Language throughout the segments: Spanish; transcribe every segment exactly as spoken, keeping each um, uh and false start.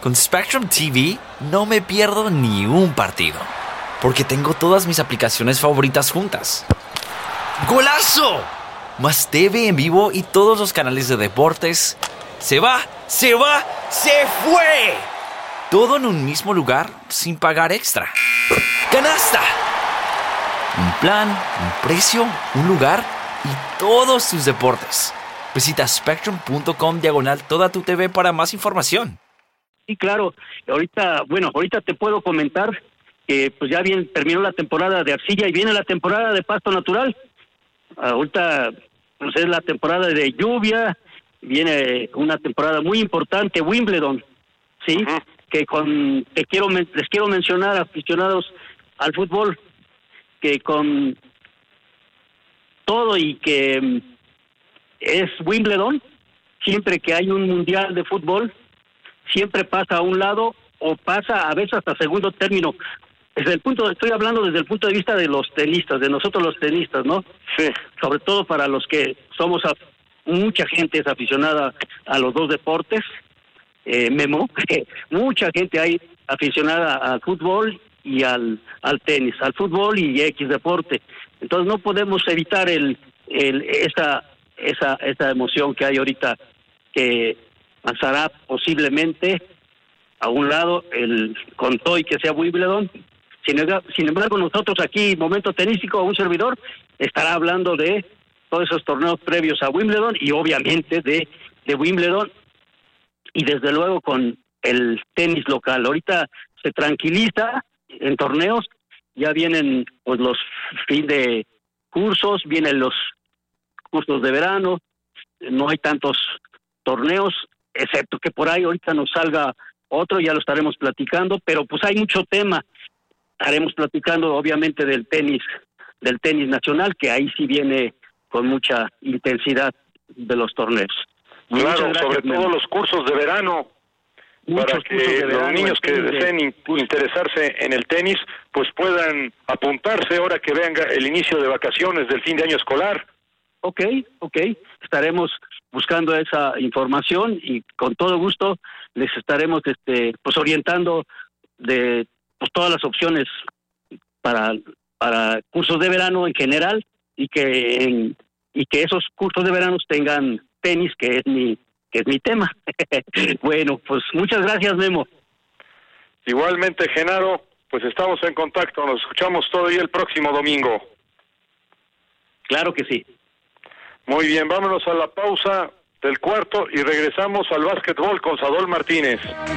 Con Spectrum T V no me pierdo ni un partido, porque tengo todas mis aplicaciones favoritas juntas. ¡Golazo! Más T V en vivo y todos los canales de deportes. ¡Se va! ¡Se va! ¡Se fue! Todo en un mismo lugar sin pagar extra. ¡Canasta! Un plan, un precio, un lugar y todos tus deportes. Visita spectrum.com diagonal toda tu T V para más información. Sí, claro. Ahorita, bueno, ahorita te puedo comentar que pues ya bien terminó la temporada de arcilla y viene la temporada de pasto natural. Ahorita pues es la temporada de lluvia, viene una temporada muy importante, Wimbledon, sí, uh-huh. que con te quiero les quiero mencionar, aficionados al fútbol, que con todo y que es Wimbledon, siempre que hay un mundial de fútbol, siempre pasa a un lado o pasa a veces hasta segundo término. Desde el punto, estoy hablando desde el punto de vista de los tenistas, de nosotros los tenistas, ¿no? Sí. Sobre todo para los que somos, a, mucha gente es aficionada a los dos deportes, eh, Memo, mucha gente hay aficionada al fútbol y al al tenis, al fútbol y X deporte. Entonces no podemos evitar el el esa esa esa emoción que hay ahorita, que pasará posiblemente a un lado el con todo y que sea Wimbledon. Sin, sin embargo, nosotros aquí, Momento Tenístico, un servidor, estará hablando de todos esos torneos previos a Wimbledon y obviamente de, de Wimbledon y desde luego con el tenis local. Ahorita se tranquiliza en torneos, ya vienen pues los fin de cursos, vienen los cursos de verano, no hay tantos torneos, excepto que por ahí ahorita nos salga otro, ya lo estaremos platicando, pero pues hay mucho tema. Estaremos platicando obviamente del tenis, del tenis nacional, que ahí sí viene con mucha intensidad de los torneos. Claro, gracias, sobre todo los cursos de verano, Muchos para que de verano, los niños que deseen de... interesarse en el tenis, pues puedan apuntarse ahora que venga el inicio de vacaciones del fin de año escolar. Ok, ok, estaremos buscando esa información y con todo gusto les estaremos este pues orientando de pues todas las opciones para para cursos de verano en general y que en, y que esos cursos de verano tengan tenis, que es mi que es mi tema. Bueno, pues muchas gracias, Memo. Igualmente, Genaro, pues estamos en contacto, nos escuchamos todavía el próximo domingo. Claro que sí. Muy bien, vámonos a la pausa del cuarto y regresamos al básquetbol con Sadol Martínez.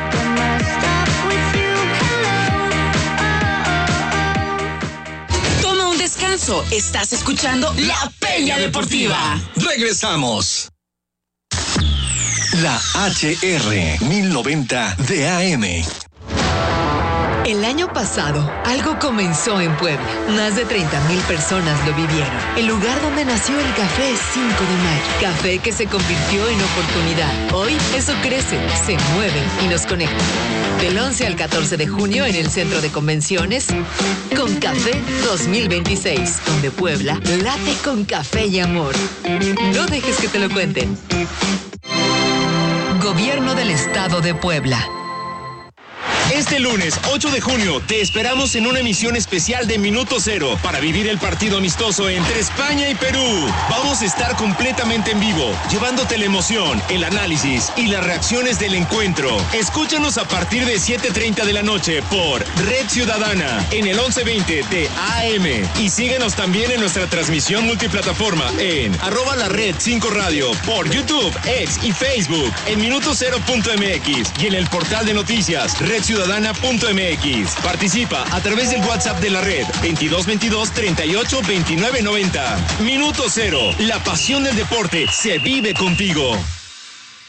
Toma un descanso, estás escuchando La Peña Deportiva. Regresamos. La H R mil noventa de A M. El año pasado, algo comenzó en Puebla. Más de treinta mil personas lo vivieron. El lugar donde nació el Café cinco de mayo. Café que se convirtió en oportunidad. Hoy, eso crece, se mueve y nos conecta. Del once al catorce de junio en el Centro de Convenciones, Con Café dos mil veintiséis, donde Puebla late con café y amor. No dejes que te lo cuenten. Gobierno del Estado de Puebla. Este lunes, ocho de junio, te esperamos en una emisión especial de Minuto Cero para vivir el partido amistoso entre España y Perú. Vamos a estar completamente en vivo, llevándote la emoción, el análisis y las reacciones del encuentro. Escúchanos a partir de siete treinta de la noche por Red Ciudadana en el once veinte de A M. Y síguenos también en nuestra transmisión multiplataforma en arroba la red cinco radio por YouTube, X y Facebook, en minuto cero punto m x y en el portal de noticias Red Ciudadana. ciudadana punto m x. Participa a través del WhatsApp de la red veintidós veintidós treinta y ocho veintinueve noventa. Minuto Cero. La pasión del deporte se vive contigo.